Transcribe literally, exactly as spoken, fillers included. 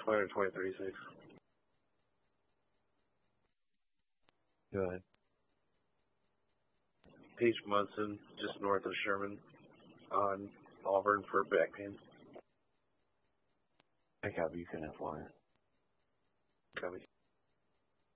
twenty twenty thirty-six. Go ahead. Paige Munson, just north of Sherman, on Auburn for back pain. I copy. You can have one. Copy.